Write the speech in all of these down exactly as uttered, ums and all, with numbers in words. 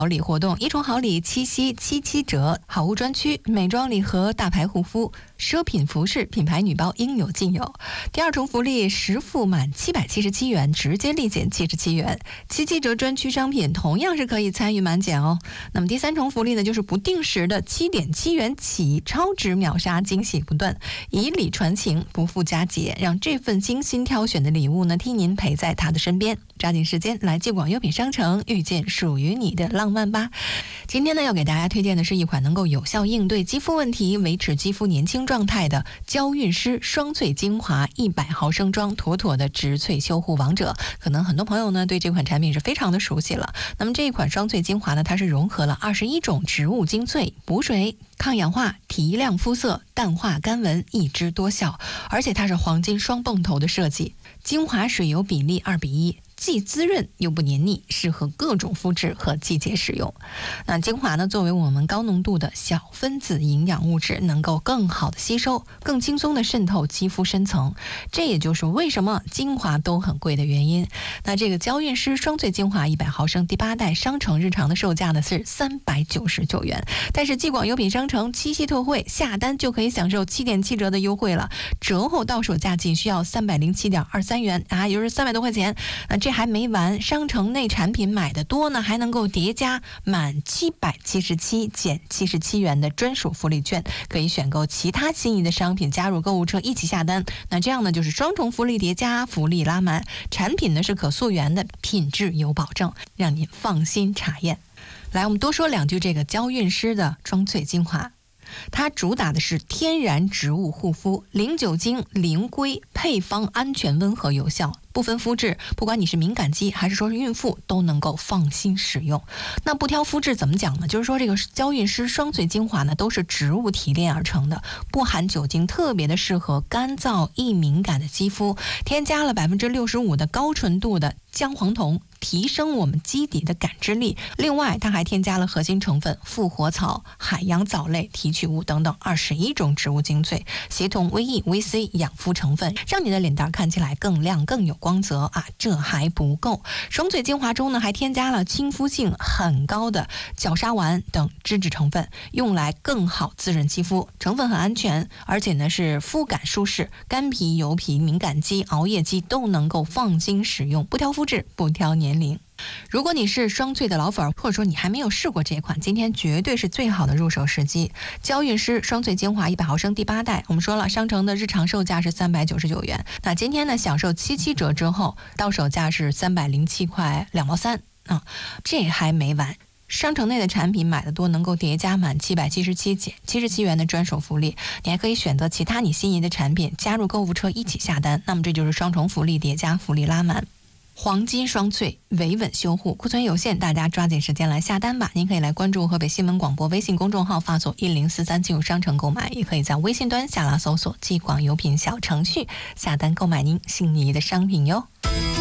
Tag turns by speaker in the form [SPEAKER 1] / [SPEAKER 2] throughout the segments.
[SPEAKER 1] 好礼活动，一重好礼，七夕七七折，好物专区，美妆礼盒、大牌护肤、奢品服饰、品牌女包应有尽有。第二重福利，实付满七百七十七元，直接立减七十七元。七七折专区商品同样是可以参与满减哦。那么第三重福利呢，就是不定时的七点七元起，超值秒杀，惊喜不断，以礼传情，不负佳节，让这份精心挑选的礼物呢，替您陪在他的身边。抓紧时间来介广优品商城，遇见属于你的浪漫吧。今天呢，要给大家推荐的是一款能够有效应对肌肤问题、维持肌肤年轻状态的娇韵诗双萃精华一百毫升装，妥妥的植萃修护王者。可能很多朋友呢对这款产品是非常的熟悉了。那么这一款双萃精华呢，它是融合了二十一种植物精粹，补水、抗氧化、提亮肤色、淡化干纹，一枝多效。而且它是黄金双泵头的设计，精华水油比例二比一。既滋润又不黏腻，适合各种肤质和季节使用。那精华呢，作为我们高浓度的小分子营养物质，能够更好的吸收，更轻松的渗透肌肤深层。这也就是为什么精华都很贵的原因。那这个娇韵诗双萃精华一百毫升第八代，商城日常的售价呢是三百九十九元，但是既广优品商城七夕特惠，下单就可以享受七点七折的优惠了，折后到手价仅需要三百零七点二三元啊，也就是三百多块钱。那这还没完，商城内产品买的多呢，还能够叠加满七百七十七减七十七元的专属福利券，可以选购其他心仪的商品加入购物车一起下单。那这样呢，就是双重福利叠加，福利拉满，产品呢是可溯源的，品质有保证，让您放心查验。来，我们多说两句这个娇韵诗的双萃精华。它主打的是天然植物护肤，零酒精、零硅，配方安全、温和、有效，不分肤质，不管你是敏感肌还是说是孕妇，都能够放心使用。那不挑肤质怎么讲呢？就是说这个娇韵诗双萃精华呢，都是植物提炼而成的，不含酒精，特别的适合干燥易敏感的肌肤，添加了百分之六十五的高纯度的姜黄酮，提升我们基底的感知力。另外它还添加了核心成分复活草、海洋藻类提取物等等二十一种植物精粹，协同 V E V C 养肤成分，让你的脸蛋看起来更亮更有光泽啊！这还不够，双萃精华中呢还添加了亲肤性很高的角鲨烷等脂质成分，用来更好滋润肌肤，成分很安全，而且呢是肤感舒适，干皮、油皮、敏感肌、熬夜肌都能够放心使用，不挑肤质，不挑年龄。如果你是双萃的老粉，或者说你还没有试过这款，今天绝对是最好的入手时机。娇韵诗双萃精华一百毫升第八代，我们说了，商城的日常售价是三百九十九元，那今天呢享受七七折之后，到手价是三百零七块两毛三啊，这还没完。商城内的产品买的多，能够叠加满七百七十七减七十七元的专属福利，你还可以选择其他你心仪的产品加入购物车一起下单，那么这就是双重福利叠加，福利拉满。黄金双萃维稳修护，库存有限，大家抓紧时间来下单吧。您可以来关注河北新闻广播微信公众号，发送一零四三进入商城购买，也可以在微信端下拉搜索既广优品小程序下单购买您心仪的商品哟。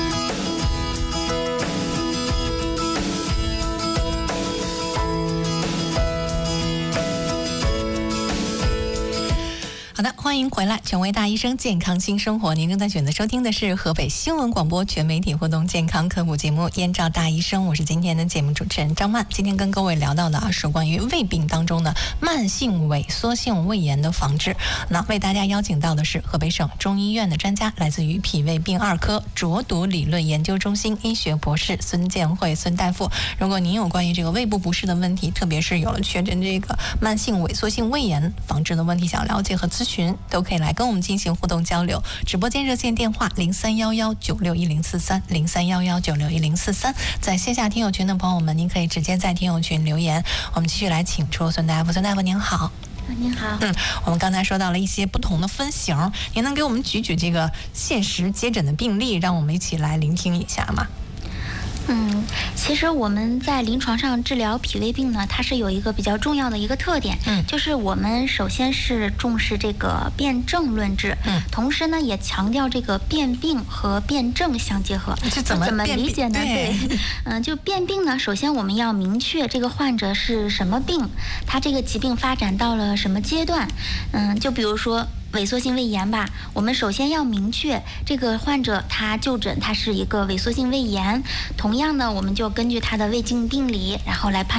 [SPEAKER 1] 好的，欢迎回来，权威大医生健康新生活。您正在选择收听的是河北新闻广播全媒体活动健康科普节目《燕赵大医生》，我是今天的节目主持人张曼。今天跟各位聊到的啊是关于胃病当中的慢性萎缩性胃炎的防治。那为大家邀请到的是河北省中医院的专家，来自于脾胃病二科浊毒理论研究中心医学博士孙建慧孙大夫。如果您有关于这个胃部不适的问题，特别是有了确诊这个慢性萎缩性胃炎防治的问题，想了解和咨询群都可以来跟我们进行互动交流。直播间热线电话零三幺幺九六一零四三零三幺幺九六一零四三，在线下听友群的朋友们，您可以直接在听友群留言。我们继续来请出孙大夫。孙大夫您好。
[SPEAKER 2] 您好。
[SPEAKER 1] 嗯，我们刚才说到了一些不同的分型，您能给我们举举这个现实接诊的病例，让我们一起来聆听一下吗？
[SPEAKER 2] 嗯，其实我们在临床上治疗脾胃病呢，它是有一个比较重要的一个特点，嗯，就是我们首先是重视这个辨证论治，嗯，同时呢也强调这个辨病和辨证相结合。
[SPEAKER 1] 这怎么
[SPEAKER 2] 怎么理解呢？
[SPEAKER 1] 对，
[SPEAKER 2] 嗯、呃，就辨病呢，首先我们要明确这个患者是什么病，他这个疾病发展到了什么阶段，嗯，就比如说萎缩性胃炎吧，我们首先要明确这个患者他就诊他是一个萎缩性胃炎，同样呢，我们就根据他的胃镜病理，然后来判